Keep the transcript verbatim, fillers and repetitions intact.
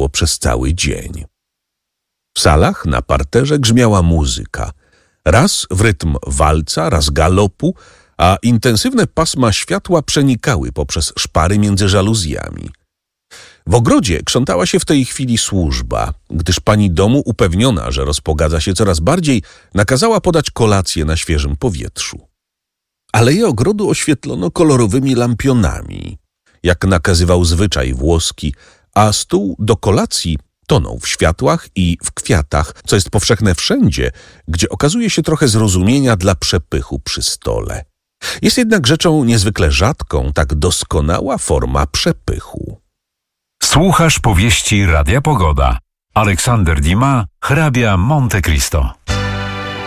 trwało przez cały dzień. W salach na parterze grzmiała muzyka. Raz w rytm walca, raz galopu, a intensywne pasma światła przenikały poprzez szpary między żaluzjami. W ogrodzie krzątała się w tej chwili służba, gdyż pani domu, upewniona, że rozpogadza się coraz bardziej, nakazała podać kolację na świeżym powietrzu. Aleje ogrodu oświetlono kolorowymi lampionami, jak nakazywał zwyczaj włoski, a stół do kolacji tonął w światłach i w kwiatach, co jest powszechne wszędzie, gdzie okazuje się trochę zrozumienia dla przepychu przy stole. Jest jednak rzeczą niezwykle rzadką tak doskonała forma przepychu. Słuchasz powieści Radia Pogoda. Aleksander Dima, hrabia Monte Cristo.